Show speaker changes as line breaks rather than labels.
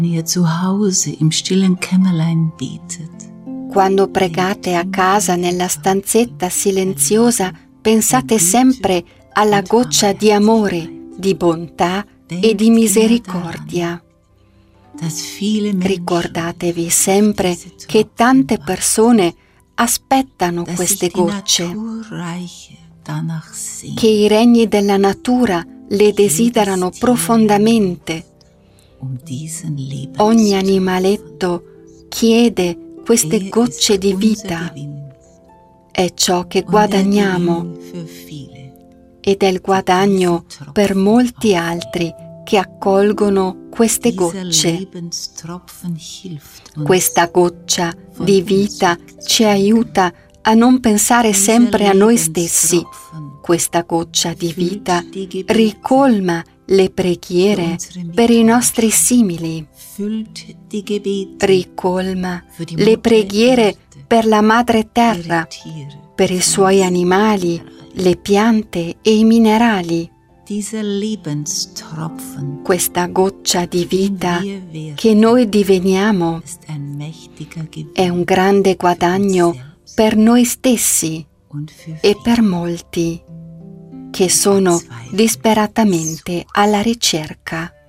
ihr zu Hause im stillen Kämmerlein betet.
Quando pregate a casa nella stanzetta silenziosa, pensate sempre alla goccia di amore, di bontà e di misericordia. Ricordatevi sempre che tante persone aspettano queste gocce, che i regni della natura le desiderano profondamente. Ogni animaletto chiede queste gocce di vita. È ciò che guadagniamo ed è il guadagno per molti altri che accolgono queste gocce. Questa goccia di vita ci aiuta a non pensare sempre a noi stessi. Questa goccia di vita ricolma le preghiere per i nostri simili, ricolma le preghiere per la madre terra, per i suoi animali, le piante e i minerali. Questa goccia di vita che noi diveniamo è un grande guadagno per noi stessi e per molti che sono disperatamente alla ricerca